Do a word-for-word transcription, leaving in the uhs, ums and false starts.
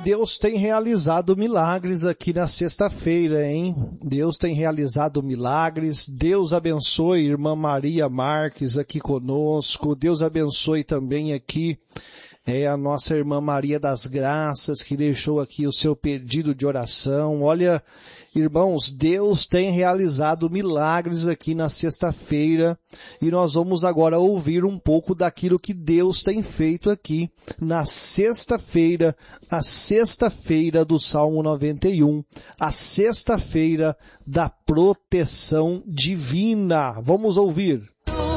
Deus tem realizado milagres aqui na sexta-feira, hein? Deus tem realizado milagres. Deus abençoe irmã Maria Marques aqui conosco. Deus abençoe também aqui é, a nossa irmã Maria das Graças, que deixou aqui o seu pedido de oração. Olha, irmãos, Deus tem realizado milagres aqui na sexta-feira e nós vamos agora ouvir um pouco daquilo que Deus tem feito aqui na sexta-feira, a sexta-feira do Salmo noventa e um, a sexta-feira da proteção divina. Vamos ouvir.